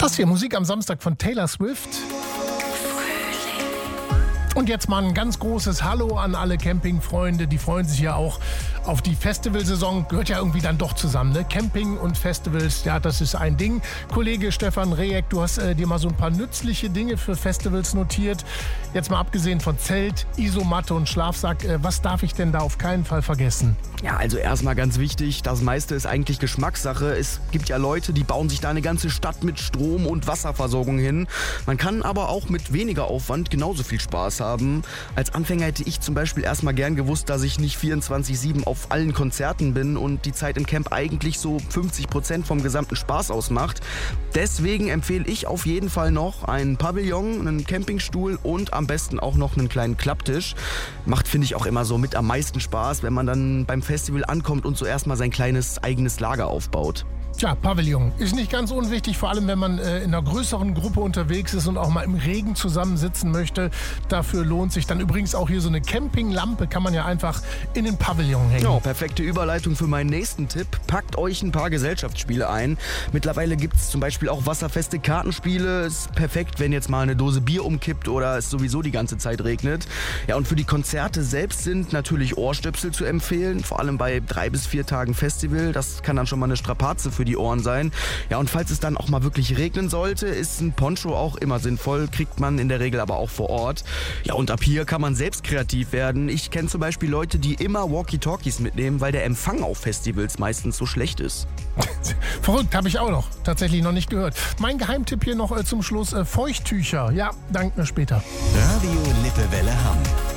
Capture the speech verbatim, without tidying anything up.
Das hier Musik am Samstag von Taylor Swift. Und jetzt mal ein ganz großes Hallo an alle Campingfreunde. Die freuen sich ja auch auf die Festivalsaison. Gehört ja irgendwie dann doch zusammen, ne? Camping und Festivals, ja, das ist ein Ding. Kollege Stefan Rehek, du hast äh, dir mal so ein paar nützliche Dinge für Festivals notiert. Jetzt mal abgesehen von Zelt, Isomatte und Schlafsack. Äh, was darf ich denn da auf keinen Fall vergessen? Ja, also erstmal ganz wichtig, das meiste ist eigentlich Geschmackssache. Es gibt ja Leute, die bauen sich da eine ganze Stadt mit Strom- und Wasserversorgung hin. Man kann aber auch mit weniger Aufwand genauso viel Spaß haben. Als Anfänger hätte ich zum Beispiel erstmal gern gewusst, dass ich nicht vierundzwanzig sieben auf allen Konzerten bin und die Zeit im Camp eigentlich so fünfzig Prozent vom gesamten Spaß ausmacht. Deswegen empfehle ich auf jeden Fall noch einen Pavillon, einen Campingstuhl und am besten auch noch einen kleinen Klapptisch. Macht, finde ich, auch immer so mit am meisten Spaß, wenn man dann beim Festival ankommt und so erstmal sein kleines eigenes Lager aufbaut. Tja, Pavillon ist nicht ganz unwichtig, vor allem wenn man äh, in einer größeren Gruppe unterwegs ist und auch mal im Regen zusammensitzen möchte. Dafür lohnt sich dann übrigens auch hier so eine Campinglampe, kann man ja einfach in den Pavillon hängen. Ja, perfekte Überleitung für meinen nächsten Tipp. Packt euch ein paar Gesellschaftsspiele ein. Mittlerweile gibt es zum Beispiel auch wasserfeste Kartenspiele. Ist perfekt, wenn jetzt mal eine Dose Bier umkippt oder es sowieso die ganze Zeit regnet. Ja, und für die Konzerte selbst sind natürlich Ohrstöpsel zu empfehlen, vor allem bei drei bis vier Tagen Festival. Das kann dann schon mal eine Strapaze für die Ohren sein. Ja, und falls es dann auch mal wirklich regnen sollte, ist ein Poncho auch immer sinnvoll, kriegt man in der Regel aber auch vor Ort. Ja, und ab hier kann man selbst kreativ werden. Ich kenne zum Beispiel Leute, die immer Walkie-Talkies mitnehmen, weil der Empfang auf Festivals meistens so schlecht ist. Verrückt, habe ich auch noch tatsächlich noch nicht gehört. Mein Geheimtipp hier noch äh, zum Schluss, äh, Feuchttücher. Ja, danke, später. Radio Lippewelle Hamm.